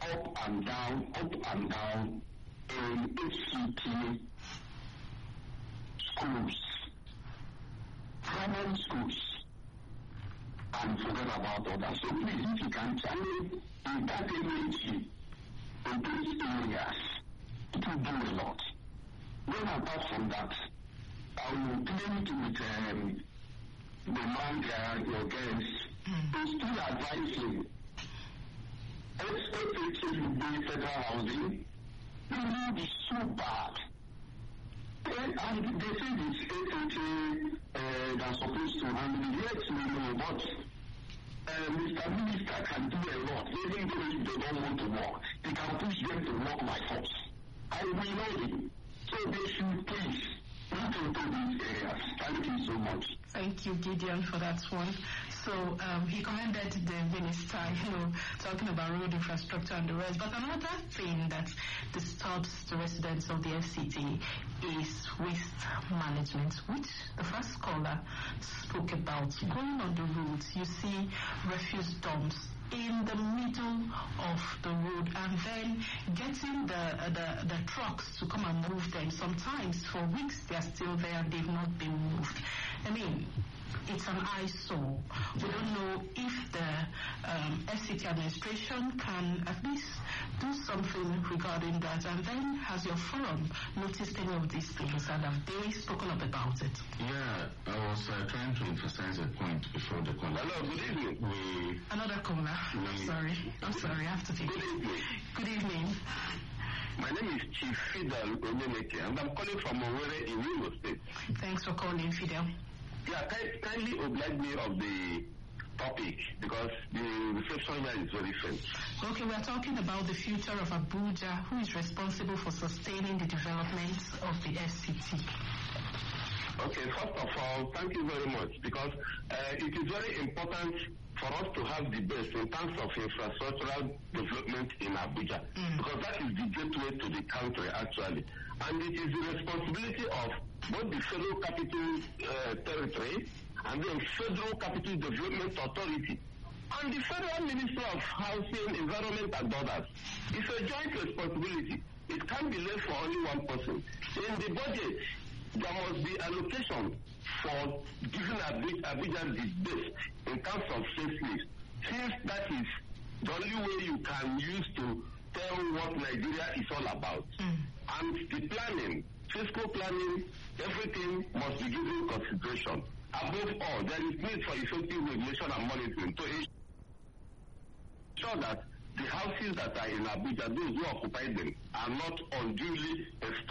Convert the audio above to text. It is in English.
up and down in HCT schools, primary schools, and forget about others. So please, if you can challenge in that energy in these areas, it will do a lot. Then apart from that, I will plead with the man, your guests, is still advising FHA will be federal housing. The need is so bad. And they say it's FHA that's supposed to handle it. Yes, we know, but Mr. Minister can do a lot. Even though if they don't want to work, he can push them to work by force. I will know him. So they should please look into these areas. Thank you so much. Thank you, Gideon, for that one. So he commended the minister, talking about road infrastructure and the rest. But another thing that disturbs the residents of the FCT is waste management, which the first caller spoke about. Going on the roads, you see refuse dumps in the middle of the road, and then getting the trucks to come and move them. Sometimes for weeks they are still there and they've not been moved. I mean, it's an eyesore. We don't know if the FCT administration can at least do something regarding that. And then, has your forum noticed any of these things, and have they spoken up about it? Yeah, I was trying to emphasize a point before the caller. Hello, good evening. Another caller. I'm sorry, I have to take Good evening. Good evening. My name is Chief Fidel Onyeneke, and I'm calling from Owerri in Imo State. Thanks for calling, Fidel. Yeah, kindly oblige me of the topic, because the reception here is very faint. Okay, we are talking about the future of Abuja. Who is responsible for sustaining the development of the FCT? Okay, first of all, thank you very much, because it is very important for us to have the best in terms of infrastructural development in Abuja, because that is the gateway to the country, actually. And it is the responsibility of both the Federal Capital Territory and the Federal Capital Development Authority and the Federal Ministry of Housing, Environment and others. It's a joint responsibility. It can't be left for only one person. In the budget, there must be allocation for giving Abuja the best in terms of facelifts, since that is the only way you can use to tell what Nigeria is all about. And the planning, fiscal planning, everything must be given consideration. Above all, there is need for effective regulation and monitoring to ensure that the houses that are in Abuja, those who occupy them, are not unduly